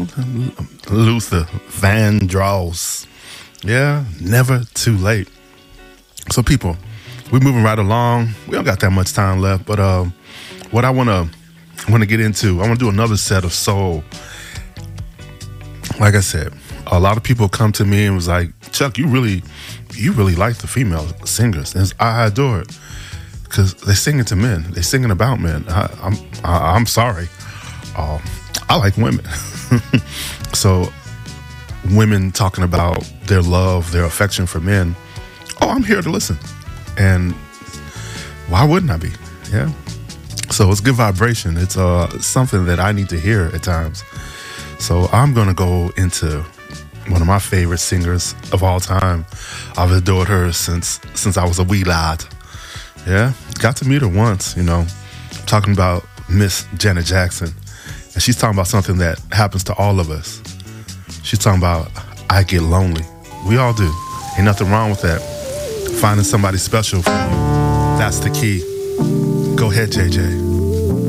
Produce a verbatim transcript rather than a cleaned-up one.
know, Luther Vandross. Yeah, never too late. So people, we're moving right along. We don't got that much time left, but um, what I want to want to get into, I want to do another set of soul. Like I said, a lot of people come to me and was like, Chuck, you really, you really like the female singers. And I adore it because they're singing to men. They're singing about men. I, I'm I, I'm sorry. Uh, I like women. So women talking about their love, their affection for men. Oh, I'm here to listen. And why wouldn't I be? Yeah. So it's good vibration. It's uh something that I need to hear at times. So I'm going to go into one of my favorite singers of all time. I've adored her since since I was a wee lad. Yeah. Got to meet her once, you know. I'm talking about Miss Janet Jackson. And she's talking about something that happens to all of us. She's talking about, I get lonely. We all do. Ain't nothing wrong with that. Finding somebody special for you. That's the key. Go ahead, J J.